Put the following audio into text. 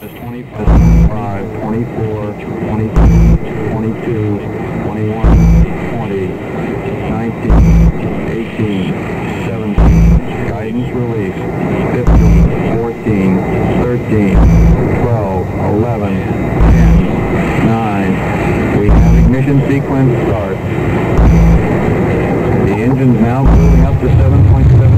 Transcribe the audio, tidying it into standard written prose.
25, 24, 23, 22, 21, 20, 19, 18, 17, guidance release, 15, 14, 13, 12, 11, 10, 9. We have ignition sequence start. The engine's now cooling up to 7.7.